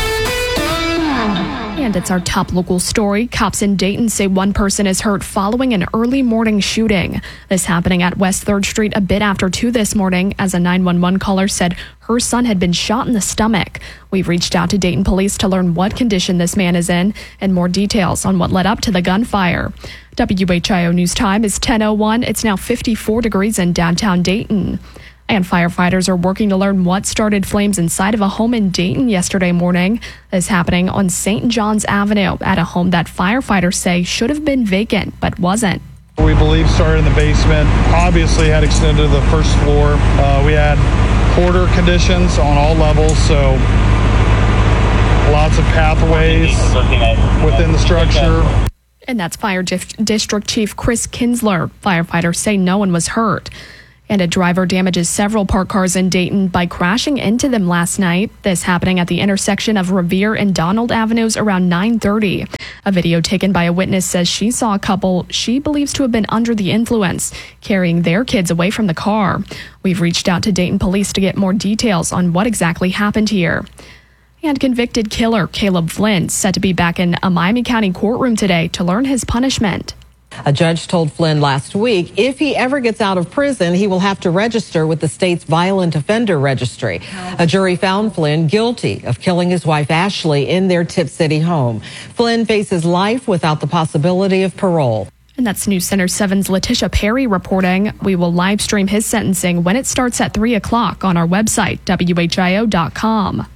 And it's our top local story. Cops in Dayton say one person is hurt following an early morning shooting. This happening at West third Street a bit after two this morning, as a nine one one caller said her son had been shot in the stomach. We've reached out to Dayton police to learn what condition this man is in and more details on what led up to the gunfire. W H I O News Time is ten oh one. It's now fifty-four degrees in downtown Dayton. And firefighters are working to learn what started flames inside of a home in Dayton yesterday morning. This happening on Saint John's Avenue at a home that firefighters say should have been vacant, but wasn't. We believe started in the basement, obviously had extended to the first floor. Uh, we had quarter conditions on all levels, so lots of pathways within the structure. And that's Fire Dif- District Chief Chris Kinsler. Firefighters say no one was hurt. And a driver damages several parked cars in Dayton by crashing into them last night. This happening at the intersection of Revere and Donald Avenues around nine thirty. A video taken by a witness says she saw a couple she believes to have been under the influence, carrying their kids away from the car. We've reached out to Dayton police to get more details on what exactly happened here. And convicted killer Caleb Flynn set to be back in a Miami County courtroom today to learn his punishment. A judge told Flynn last week if he ever gets out of prison, he will have to register with the state's violent offender registry. A jury found Flynn guilty of killing his wife Ashley in their Tip City home. Flynn faces life without the possibility of parole. And that's News Center seven's Letitia Perry reporting. We will live stream his sentencing when it starts at three o'clock on our website, W H I O dot com.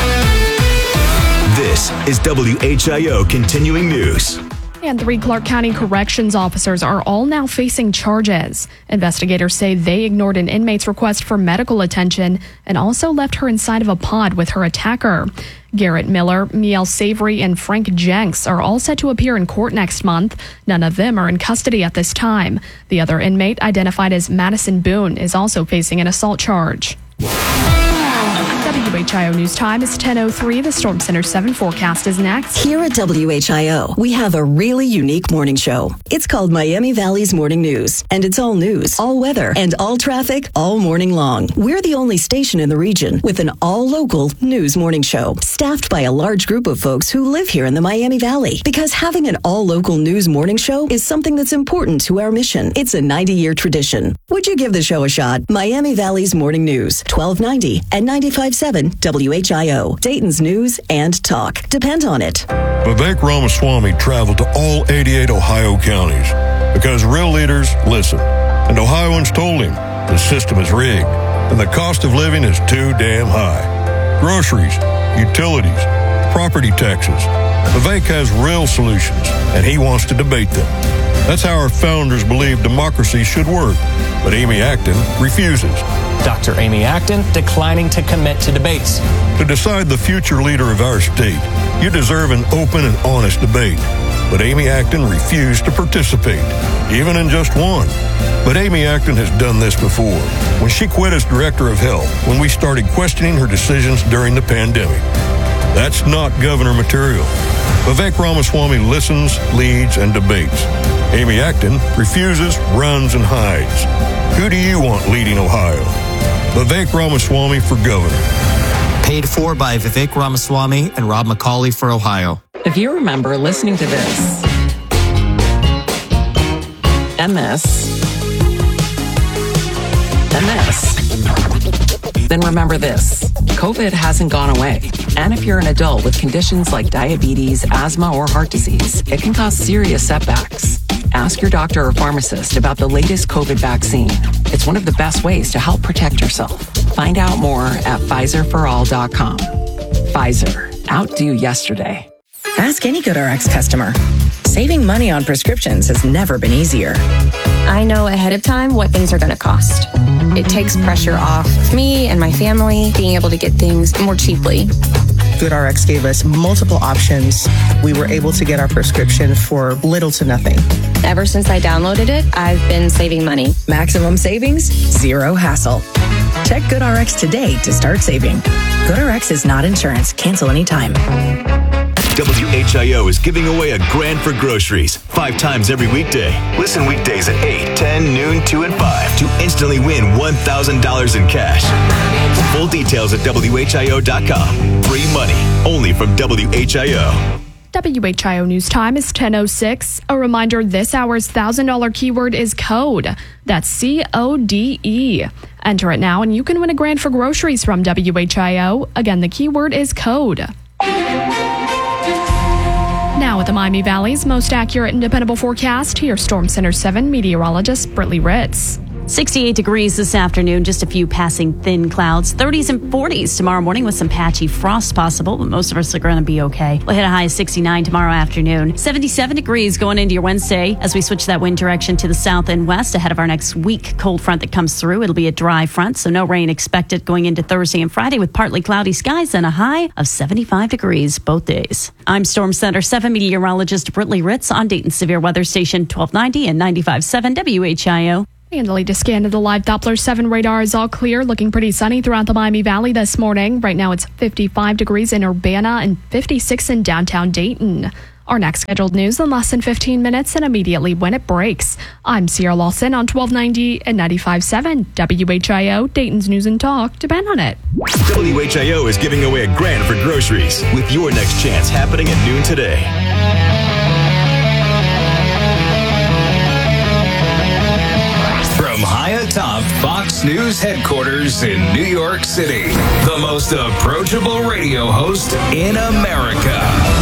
This is W H I O Continuing News. And three Clark County corrections officers are all now facing charges. Investigators say they ignored an inmate's request for medical attention and also left her inside of a pod with her attacker. Garrett Miller, Miel Savory, and Frank Jenks are all set to appear in court next month. None of them are in custody at this time. The other inmate, identified as Madison Boone, is also facing an assault charge. W H I O News Time is ten oh three. The Storm Center seven forecast is next. Here at W H I O, we have a really unique morning show. It's called Miami Valley's Morning News, and it's all news, all weather, and all traffic all morning long. We're the only station in the region with an all-local news morning show, staffed by a large group of folks who live here in the Miami Valley. Because having an all-local news morning show is something that's important to our mission. It's a ninety-year tradition. Would you give the show a shot? Miami Valley's Morning News, twelve ninety and ninety-five point seven W H I O, Dayton's news and talk. Depend on it. Vivek Ramaswamy traveled to all eighty-eight Ohio counties because real leaders listen. And Ohioans told him the system is rigged and the cost of living is too damn high. Groceries, utilities, property taxes. Vivek has real solutions and he wants to debate them. That's how our founders believed democracy should work. But Amy Acton refuses. Doctor Amy Acton declining to commit to debates. To decide the future leader of our state, you deserve an open and honest debate. But Amy Acton refused to participate, even in just one. But Amy Acton has done this before, when she quit as director of health, when we started questioning her decisions during the pandemic. That's not governor material. Vivek Ramaswamy listens, leads, and debates. Amy Acton refuses, runs, and hides. Who do you want leading Ohio? Vivek Ramaswamy for governor. Paid for by Vivek Ramaswamy and Rob McCauley for Ohio. If you remember listening to this, and this, and this, then remember this. COVID hasn't gone away. And if you're an adult with conditions like diabetes, asthma, or heart disease, it can cause serious setbacks. Ask your doctor or pharmacist about the latest COVID vaccine. It's one of the best ways to help protect yourself. Find out more at Pfizer for all dot com. Pfizer, outdo yesterday. Ask any GoodRx customer. Saving money on prescriptions has never been easier. I know ahead of time what things are going to cost. It takes pressure off me and my family being able to get things more cheaply. GoodRx gave us multiple options. We were able to get our prescription for little to nothing. Ever since I downloaded it, I've been saving money. Maximum savings, zero hassle. Check GoodRx today to start saving. GoodRx is not insurance. Cancel anytime. W H I O is giving away a grand for groceries five times every weekday. Listen weekdays at eight, ten, noon, two, and five to instantly win one thousand dollars in cash. Full details at W H I O dot com. Free money only from W H I O. W H I O News Time is ten oh six. A reminder, this hour's one thousand dollars keyword is code. That's C O D E. Enter it now and you can win a grand for groceries from W H I O. Again, the keyword is code. Now with the Miami Valley's most accurate and dependable forecast, here's Storm Center seven meteorologist Brittany Ritz. sixty-eight degrees this afternoon, just a few passing thin clouds. thirties and forties tomorrow morning with some patchy frost possible, but most of us are going to be okay. We'll hit a high of sixty-nine tomorrow afternoon. seventy-seven degrees going into your Wednesday as we switch that wind direction to the south and west ahead of our next weak cold front that comes through. It'll be a dry front, so no rain expected going into Thursday and Friday with partly cloudy skies and a high of seventy-five degrees both days. I'm Storm Center seven meteorologist Brittany Ritz on Dayton's Severe Weather Station twelve ninety and ninety-five point seven W H I O. And the latest scan of the live Doppler seven radar is all clear, looking pretty sunny throughout the Miami Valley this morning. Right now it's fifty-five degrees in Urbana and fifty-six in downtown Dayton. Our next scheduled news in less than fifteen minutes and immediately when it breaks. I'm Sierra Lawson on twelve ninety and ninety-five point seven W H I O, Dayton's News and Talk. Depend on it. W H I O is giving away a grand for groceries with your next chance happening at noon today. From high atop Fox News headquarters in New York City, the most approachable radio host in America.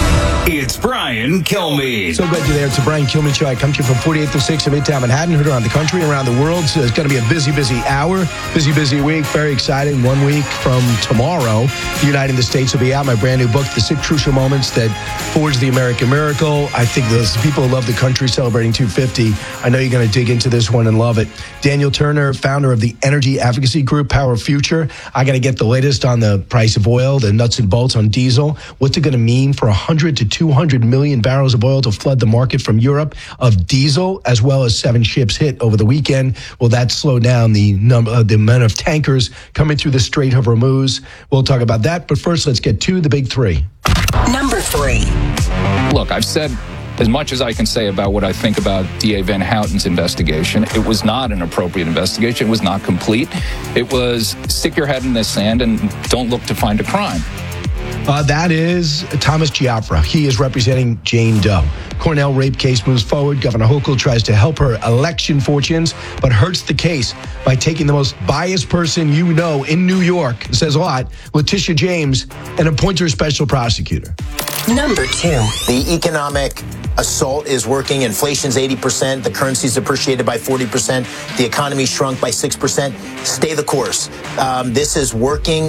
It's Brian Kilmeade. So glad you're there. It's the Brian Kilmeade Show. I come to you from forty-eighth to sixth in Midtown Manhattan, heard around the country and around the world. So it's going to be a busy, busy hour, busy, busy week. Very exciting. One week from tomorrow, Uniting the States will be out. My brand new book, The Six Crucial Moments That Forged the American Miracle. I think those people who love the country celebrating two fifty, I know you're going to dig into this one and love it. Daniel Turner, founder of the energy advocacy group, Power Future. I got to get the latest on the price of oil, the nuts and bolts on diesel. What's it going to mean for one hundred to two hundred million barrels of oil to flood the market from Europe of diesel, as well as seven ships hit over the weekend? Will that slow down the number, uh, the amount of tankers coming through the Strait of Hormuz? We'll talk about that. But first, let's get to the big three. Number three. Look, I've said as much as I can say about what I think about D A Van Houten's investigation. It was not an appropriate investigation. It was not complete. It was stick your head in the sand and don't look to find a crime. Uh, that is Thomas Giafra. He is representing Jane Doe. Cornell rape case moves forward. Governor Hochul tries to help her election fortunes, but hurts the case by taking the most biased person you know in New York, it says a lot, Letitia James, and appoints her special prosecutor. Number two. The economic assault is working. Inflation's eighty percent. The currency's appreciated by forty percent. The economy shrunk by six percent. Stay the course. Um, this is working.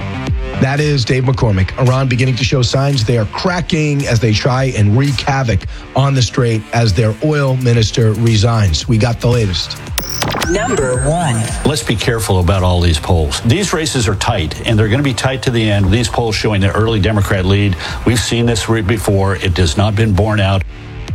That is Dave McCormick. Iran beginning to show signs they are cracking as they try and wreak havoc on the Strait as their oil minister resigns. We got the latest. Number one. Let's be careful about all these polls. These races are tight, and they're going to be tight to the end. These polls showing the early Democrat lead. We've seen this before. It has not been borne out.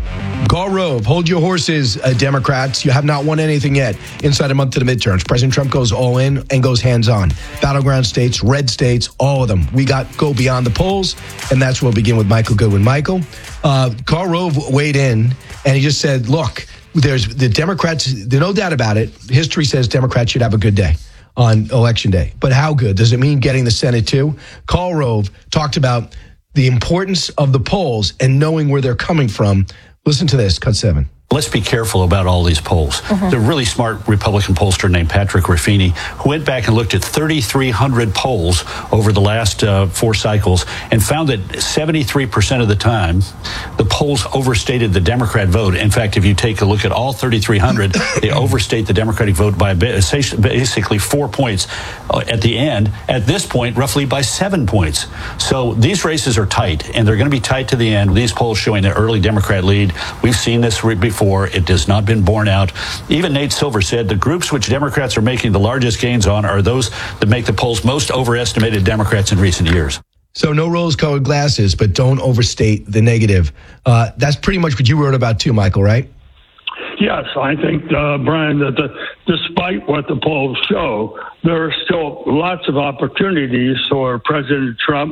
Karl Rove, hold your horses, uh, Democrats. You have not won anything yet inside a month of the midterms. President Trump goes all in and goes hands-on. Battleground states, red states, all of them. We got go beyond the polls, and that's where we'll begin with Michael Goodwin. Michael, uh, Karl Rove weighed in, and he just said, look, there's the Democrats, there's no doubt about it. History says Democrats should have a good day on Election Day. But how good? Does it mean getting the Senate too? Karl Rove talked about the importance of the polls and knowing where they're coming from. Listen to this, cut seven. Let's be careful about all these polls. Uh-huh. The really smart Republican pollster named Patrick Ruffini, who went back and looked at thirty-three hundred polls over the last uh, four cycles and found that seventy-three percent of the time, the polls overstated the Democrat vote. In fact, if you take a look at all thirty-three hundred, they overstate the Democratic vote by basically four points at the end. At this point, roughly by seven points. So these races are tight, and they're going to be tight to the end. These polls showing the early Democrat lead. We've seen this before. It has not been borne out. Even Nate Silver said the groups which Democrats are making the largest gains on are those that make the polls most overestimated Democrats in recent years. So no rose-colored glasses, but don't overstate the negative. Uh, that's pretty much what you wrote about too, Michael, right? Yes, I think, uh, Brian, that the, despite what the polls show, there are still lots of opportunities for President Trump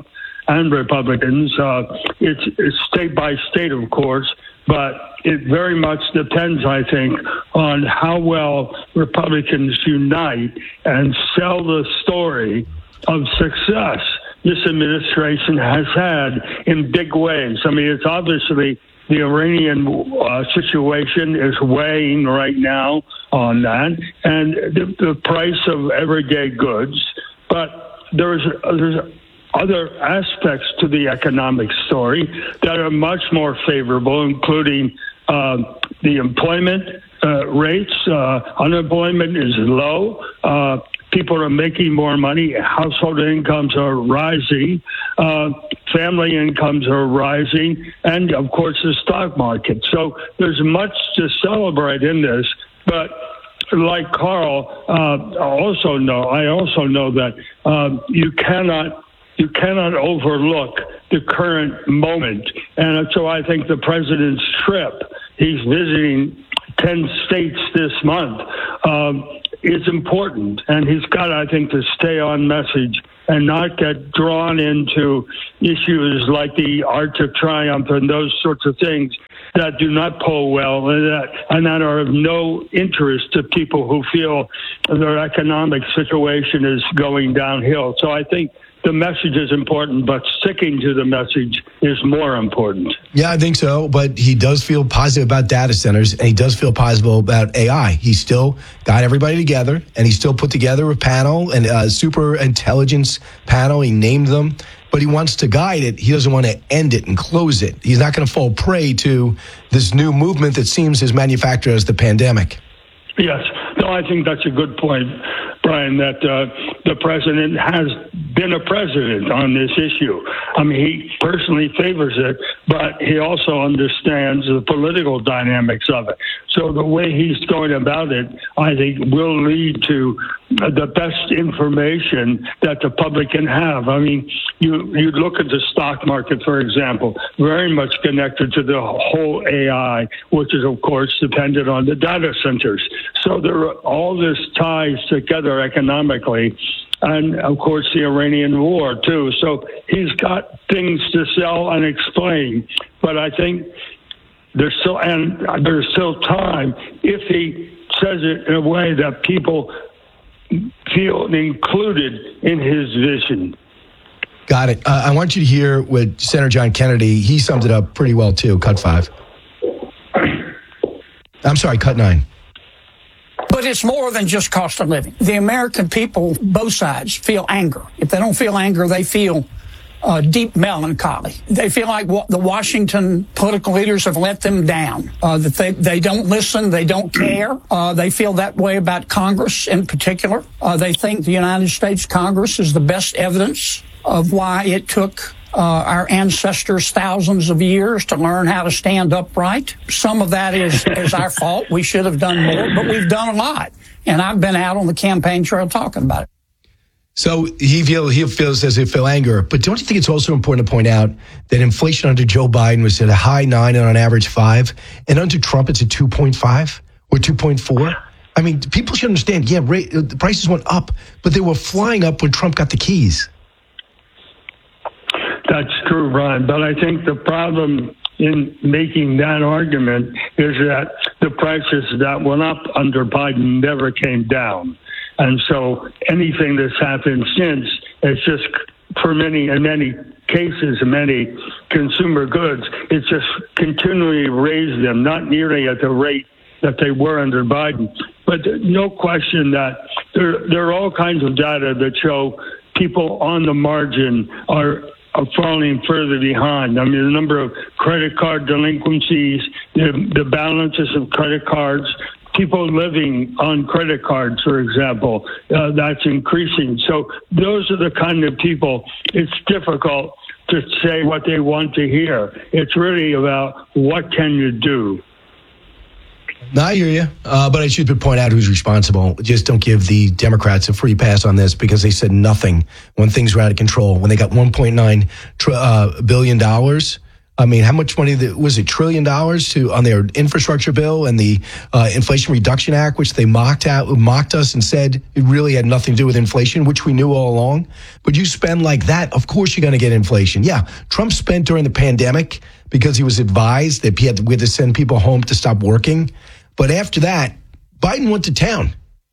and Republicans. Uh, it's, it's state by state, of course, but it very much depends, I think, on how well Republicans unite and sell the story of success this administration has had in big ways. I mean, it's obviously the Iranian uh, situation is weighing right now on that, and the, the price of everyday goods. But there's there's other aspects to the economic story that are much more favorable, including uh, the employment uh, rates. Uh, unemployment is low. Uh, People are making more money. Household incomes are rising. Uh, family incomes are rising. And, of course, the stock market. So there's much to celebrate in this. But like Carl, uh, also know, I also know that uh, you cannot you cannot overlook the current moment. And so I think the president's trip, he's visiting ten states this month, um, is important, and he's got, I think, to stay on message and not get drawn into issues like the Arch of Triumph and those sorts of things that do not poll well and that, and that are of no interest to people who feel their economic situation is going downhill. So I think the message is important, but sticking to the message is more important. Yeah, I think so. But he does feel positive about data centers, and he does feel positive about A I. He still got everybody together, and he still put together a panel, and a super intelligence panel. He named them, but he wants to guide it. He doesn't want to end it and close it. He's not going to fall prey to this new movement that seems as manufactured as the pandemic. Yes. No, I think that's a good point, Brian, that uh, the president has been a president on this issue. I mean, he personally favors it, but he also understands the political dynamics of it. So the way he's going about it, I think, will lead to the best information that the public can have. I mean, you, you look at the stock market, for example, very much connected to the whole A I, which is, of course, dependent on the data centers. So there are, all this ties together economically, and, of course, the Iranian war, too. So he's got things to sell and explain. But I think there's still, and there's still time if he says it in a way that people feel included in his vision. Got it. Uh, I want you to hear what Senator John Kennedy, he summed it up pretty well, too. Cut five. I'm sorry, cut nine. But it's more than just cost of living. The American people, both sides, feel anger. If they don't feel anger, they feel uh, deep melancholy. They feel like what the Washington political leaders have let them down, uh, that they, they don't listen, they don't care. Uh, they feel that way about Congress in particular. Uh, they think the United States Congress is the best evidence of why it took Uh, our ancestors thousands of years to learn how to stand upright. Some of that is, is our fault. We should have done more, but we've done a lot. And I've been out on the campaign trail talking about it. So he, feel, he feels as if he'll anger. But don't you think it's also important to point out that inflation under Joe Biden was at a high nine and on average five, and under Trump it's at two point five or two point four? I mean, people should understand, yeah, rate, the prices went up, but they were flying up when Trump got the keys. That's true, Brian. But I think the problem in making that argument is that the prices that went up under Biden never came down. And so anything that's happened since, it's just, for many, in many cases, many consumer goods, it's just continually raised them, not nearly at the rate that they were under Biden. But no question that there, there are all kinds of data that show people on the margin are are falling further behind. I mean, the number of credit card delinquencies, the, the balances of credit cards, people living on credit cards, for example, uh, that's increasing. So those are the kind of people it's difficult to say what they want to hear. It's really about what can you do. No, I hear you, uh, but I should point out who's responsible. Just don't give the Democrats a free pass on this because they said nothing when things were out of control. When they got one point nine tr- uh, billion dollars I mean, how much money the, was it? Trillion dollars to on their infrastructure bill and the uh, Inflation Reduction Act, which they mocked out, mocked us and said it really had nothing to do with inflation, which we knew all along. But you spend like that, of course you're going to get inflation. Yeah, Trump spent during the pandemic because he was advised that he had to, we had to send people home to stop working. But after that, Biden went to town.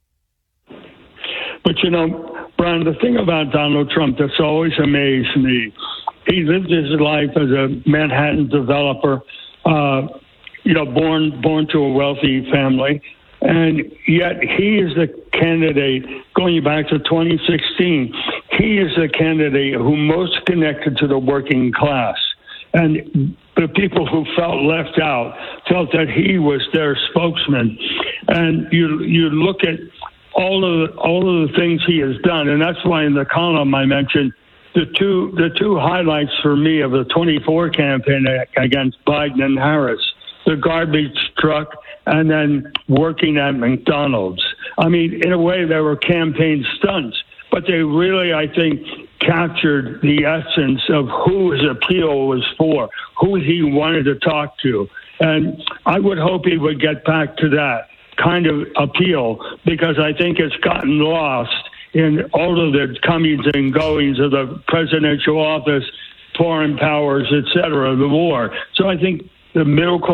But you know, Brian, the thing about Donald Trump that's always amazed me. He lived his life as a Manhattan developer, uh, you know, born born to a wealthy family, and yet he is the candidate, going back to twenty sixteen, he is the candidate who most connected to the working class. And the people who felt left out felt that he was their spokesman. And you you look at all of the, all of the things he has done, and that's why in the column I mentioned The two the two highlights for me of the twenty-four campaign against Biden and Harris, the garbage truck and then working at McDonald's. I mean, in a way, they were campaign stunts, but they really, I think, captured the essence of who his appeal was for, who he wanted to talk to. And I would hope he would get back to that kind of appeal, because I think it's gotten lost in all of the comings and goings of the presidential office, foreign powers, et cetera, the war. So I think the middle class